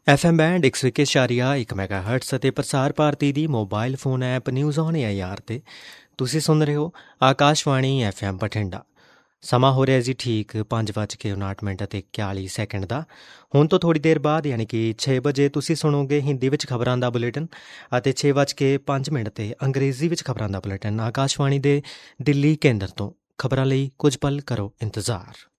FM band 101.1 ਮੈਗਾਹਰਟਜ਼ ਅਤੇ ਪ੍ਰਸਾਰ ਭਾਰਤੀ ਦੀ mobile phone app news on AIR 'ਤੇ ਤੁਸੀਂ ਸੁਣ ਰਹੇ ਹੋ ਆਕਾਸ਼ਵਾਣੀ FM ਬਠਿੰਡਾ। ਸਮਾਂ ਹੋ ਰਿਹਾ ਜੀ ਠੀਕ 5:59 ਅਤੇ 41 ਸੈਕਿੰਡ ਦਾ। ਹੁਣ ਤੋਂ ਥੋੜ੍ਹੀ ਦੇਰ ਬਾਅਦ ਯਾਨੀ ਕਿ 6 ਵਜੇ ਤੁਸੀਂ ਸੁਣੋਗੇ ਹਿੰਦੀ ਵਿੱਚ ਖਬਰਾਂ ਦਾ ਬੁਲੇਟਿਨ ਅਤੇ 6:05 'ਤੇ ਅੰਗਰੇਜ਼ੀ ਵਿੱਚ ਖਬਰਾਂ ਦਾ ਬੁਲੇਟਿਨ ਆਕਾਸ਼ਵਾਣੀ ਦੇ ਦਿੱਲੀ ਕੇਂਦਰ ਤੋਂ। ਖਬਰਾਂ ਲਈ ਕੁਝ ਪਲ ਕਰੋ ਇੰਤਜ਼ਾਰ।